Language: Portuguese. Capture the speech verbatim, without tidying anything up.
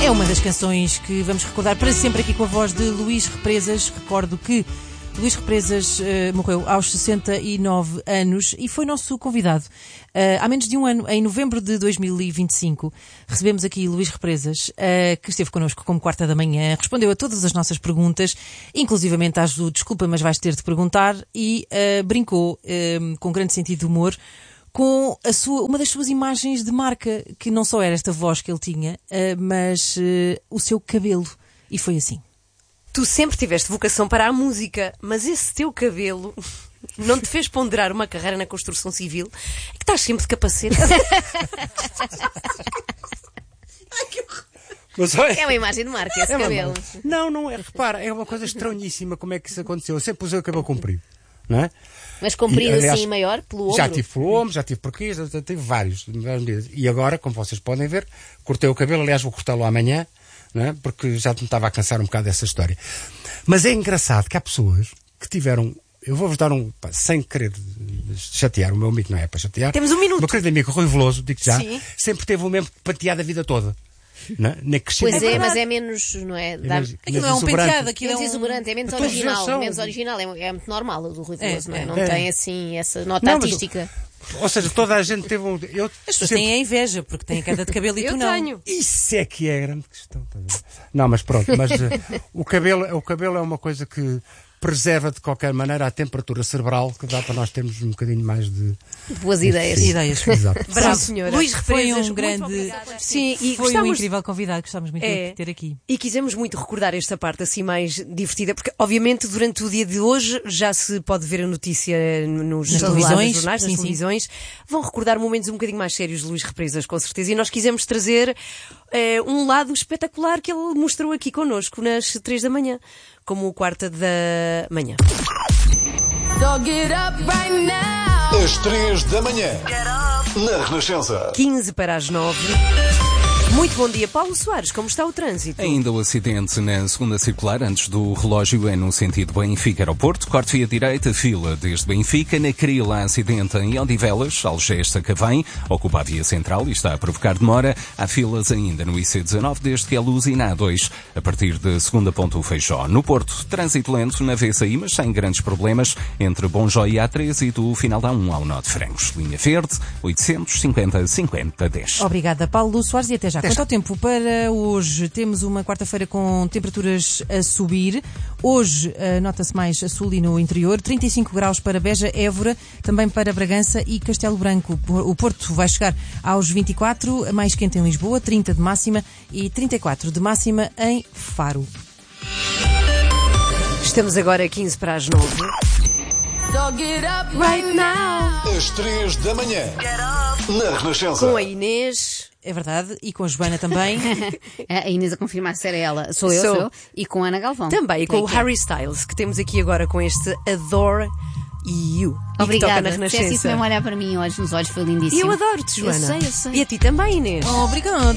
É uma das canções que vamos recordar para sempre aqui com a voz de Luís Represas. Recordo que Luís Represas uh, morreu aos sessenta e nove anos e foi nosso convidado. Uh, há menos de um ano, em novembro de dois mil e vinte e cinco, recebemos aqui Luís Represas, uh, que esteve connosco como quarta da manhã, respondeu a todas as nossas perguntas, inclusivamente às do desculpa, mas vais ter de perguntar, e uh, brincou uh, com grande sentido de humor com a sua, uma das suas imagens de marca, que não só era esta voz que ele tinha, uh, mas uh, o seu cabelo. E foi assim. Tu sempre tiveste vocação para a música, mas esse teu cabelo não te fez ponderar uma carreira na construção civil? É que estás sempre de capacete. Ai, que horror. Mas, olha, é uma imagem de marca esse é cabelo. Não, não é. Repara, é uma coisa estranhíssima como é que isso aconteceu. Eu sempre usei o cabelo comprido, não é? Mas comprido E, aliás, assim, maior, pelo ombro? Já tive pelo ombro, já tive por aqui, já tive vários. E agora, como vocês podem ver, cortei o cabelo. Aliás, vou cortá-lo amanhã, não é? Porque já me estava a cansar um bocado dessa história. Mas é engraçado que há pessoas que tiveram... Eu vou-vos dar um... Pá, sem querer chatear, o meu amigo não é para chatear. Temos um minuto. O meu querido amigo Rui Veloso, digo já, Sim. sempre teve o mesmo penteado a vida toda. Não é? Nem Pois é, é mas é menos, não é? Dar... menos- Aquilo não é um exuberante. penteado, aquilo é Menos um... exuberante, é menos Todos original. eles são. Menos original, é, é muito normal o do Rui Veloso, É, não é? é. Não É. tem assim essa nota Não, mas- artística. Ou seja, toda a gente teve um... Eu As pessoas sempre- têm a inveja, porque têm queda de cabelo e Eu tu não. tenho. Isso é que é a grande questão. Tá bem? Não, mas pronto, mas eh, o, cabelo, o cabelo é uma coisa que preserva de qualquer maneira a temperatura cerebral, que dá para nós termos um bocadinho mais de... Boas ideias. Sim. Ideias. Exato. Bravo, Sim. senhora. Luís Foi Represas, um muito grande... obrigada. Sim, e Foi um gostávamos... incrível convidado, gostávamos muito É. de ter aqui. E quisemos muito recordar esta parte assim mais divertida, porque obviamente durante o dia de hoje já se pode ver a notícia nos Nas nos televisões, jornais, nas sim, sim. televisões. Vão recordar momentos um bocadinho mais sérios de Luís Represas, com certeza. E nós quisemos trazer eh, um lado espetacular que ele mostrou aqui connosco nas três da manhã, como o quarta da manhã. So get up right now. Às três da manhã, na Renascença. quinze para as nove. Muito bom dia, Paulo Soares. Como está o trânsito? Ainda o acidente na segunda circular, antes do relógio, é no sentido Benfica-Aeroporto. Corte via direita, fila desde Benfica. Na Cril, há acidente em Odivelas, Algés-Sacavém. Ocupa a via central e está a provocar demora. Há filas ainda no I C dezenove, desde que é luz e na A dois, a partir de segunda ponto Feijó. No Porto, trânsito lento na V C I, mas sem grandes problemas, entre Bonjó e A três e do final da A um ao nó de Francos. Linha verde, oitocentos e cinquenta, cinquenta, dez. Obrigada, Paulo Soares, e até já. Até Quanto já. ao tempo, para hoje temos uma quarta-feira com temperaturas a subir. Hoje uh, nota-se mais a sul e no interior. trinta e cinco graus para Beja, Évora, também para Bragança e Castelo Branco. O Porto vai chegar aos vinte e quatro, mais quente em Lisboa, trinta de máxima e trinta e quatro de máxima em Faro. Estamos agora a quinze para as nove. So get up right now. Às três da manhã, na Renascença. Com a Inês. É verdade, e com a Joana também. A Inês a confirmar se era ela. Sou eu, Sou. sou eu. E com a Ana Galvão. Também, e com É o que é. Harry Styles, que temos aqui agora com este Adore You. E que toca Obrigada. na Se isso Renascença. mesmo olhar para mim, olhos nos olhos, foi lindíssimo. E eu adoro-te, Joana. Eu sei, eu sei. E a ti também, Inês. Obrigada.